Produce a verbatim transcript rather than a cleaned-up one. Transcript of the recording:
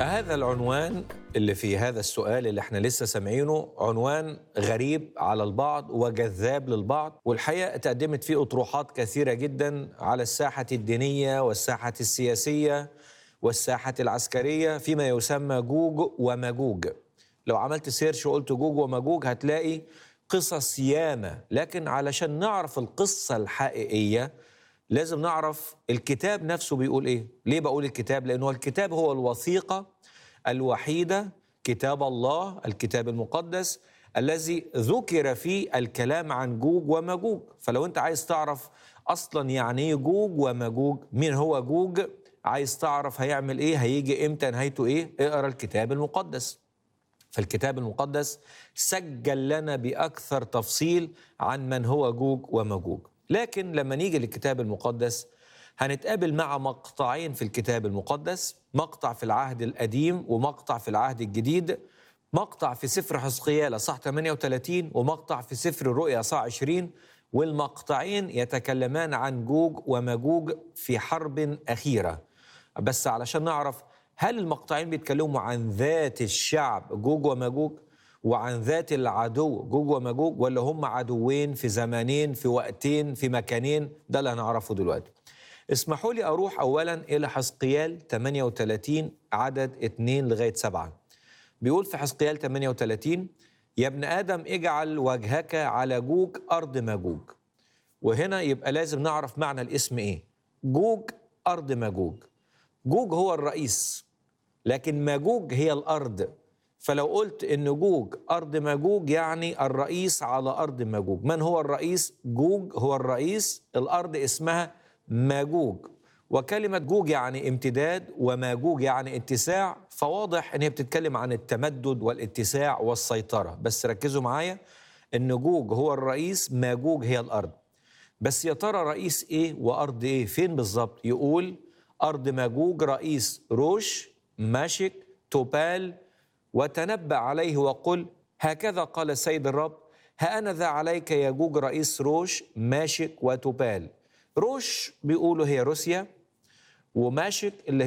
هذا العنوان اللي في هذا السؤال اللي احنا لسه سامعينه عنوان غريب على البعض وجذاب للبعض، والحقيقة تقدمت فيه أطروحات كثيرة جدا على الساحة الدينية والساحة السياسية والساحة العسكرية فيما يسمى جوج وماجوج. لو عملت سيرش وقلت جوج وماجوج هتلاقي قصص ياما، لكن علشان نعرف القصة الحقيقية لازم نعرف الكتاب نفسه بيقول ايه. ليه بقول الكتاب؟ لأنه الكتاب هو الوثيقة الوحيدة، كتاب الله الكتاب المقدس الذي ذكر فيه الكلام عن جوج وماجوج. فلو انت عايز تعرف اصلا يعني ايه جوج وماجوج، مين هو جوج، عايز تعرف هيعمل ايه، هيجي امتى، نهايته ايه، اقرا الكتاب المقدس. فالكتاب المقدس سجل لنا بأكثر تفصيل عن من هو جوج وماجوج. لكن لما نيجي للكتاب المقدس هنتقابل مع مقطعين في الكتاب المقدس، مقطع في العهد القديم ومقطع في العهد الجديد، مقطع في سفر حزقيال صح ثمانية وثلاثين ومقطع في سفر الرؤيا صح عشرين، والمقطعين يتكلمان عن جوج وماجوج في حرب أخيرة. بس علشان نعرف هل المقطعين بيتكلموا عن ذات الشعب جوج وماجوج وعن ذات العدو جوج وماجوج، ولا هم عدوين في زمانين في وقتين في مكانين، ده اللي هنعرفه دلوقتي. اسمحوا لي أروح أولا إلى حزقيال ثمانية وثلاثين عدد اثنين لغاية سبعة. بيقول في حزقيال ثمانية وثلاثين: يا ابن آدم اجعل وجهك على جوج أرض ماجوج. وهنا يبقى لازم نعرف معنى الاسم إيه. جوج أرض ماجوج، جوج هو الرئيس لكن ماجوج هي الأرض. فلو قلت إن جوج أرض ماجوج يعني الرئيس على أرض ماجوج. من هو الرئيس؟ جوج هو الرئيس، الأرض اسمها ماجوج. وكلمة جوج يعني امتداد وماجوج يعني اتساع، فواضح إن هي بتتكلم عن التمدد والاتساع والسيطرة. بس ركزوا معايا إن جوج هو الرئيس، ماجوج هي الأرض. بس يا ترى رئيس إيه وأرض إيه؟ فين بالظبط؟ يقول أرض ماجوج رئيس روش ماشك توبال، وتنبأ عليه وقل هكذا قال السيد الرب: ها أنا ذا عليك يا جوج رئيس روش ماشك وتوبال. روش بيقولوا هي روسيا، وماشك اللي